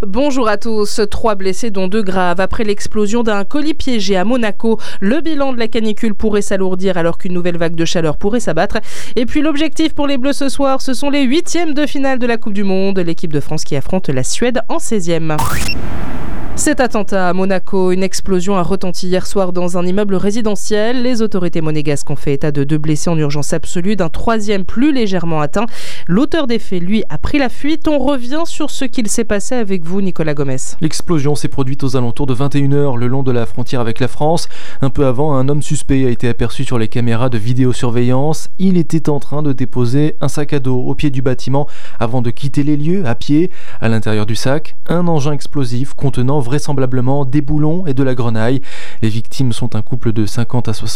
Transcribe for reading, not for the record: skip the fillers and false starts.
Bonjour à tous. 3 blessés dont 2 graves après l'explosion d'un colis piégé à Monaco. Le bilan de la canicule pourrait s'alourdir alors qu'une nouvelle vague de chaleur pourrait s'abattre. Et puis l'objectif pour les Bleus ce soir, ce sont les 8e de finale de la Coupe du Monde. L'équipe de France qui affronte la Suède en 16e. Cet attentat à Monaco, une explosion a retenti hier soir dans un immeuble résidentiel. Les autorités monégasques ont fait état de 2 blessés en urgence absolue, d'un 3e plus légèrement atteint. L'auteur des faits, lui, a pris la fuite. On revient sur ce qu'il s'est passé avec vous, Nicolas Gomes. L'explosion s'est produite aux alentours de 21h le long de la frontière avec la France. Un peu avant, un homme suspect a été aperçu sur les caméras de vidéosurveillance. Il était en train de déposer un sac à dos au pied du bâtiment avant de quitter les lieux à pied. À l'intérieur du sac, un engin explosif contenant vraisemblablement des boulons et de la grenaille. Les victimes sont un couple de 50 à 60